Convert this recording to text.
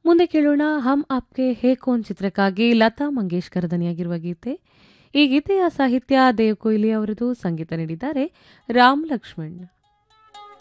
ಮುಂದೆ ಕೇಳೋಣ ಹಮ್ ಆಪ್ಕೆ ಹೇ ಕೋನ್ ಚಿತ್ರಕ್ಕಾಗಿ ಲತಾ ಮಂಗೇಶ್ಕರ್ ದನಿಯಾಗಿರುವ ಗೀತೆ. ಈ ಗೀತೆಯ ಸಾಹಿತ್ಯ ದೇವ್ ಕೊಯ್ಲಿ ಅವರದು, ಸಂಗೀತ ನೀಡಿದ್ದಾರೆ ರಾಮ್ ಲಕ್ಷ್ಮಣ್.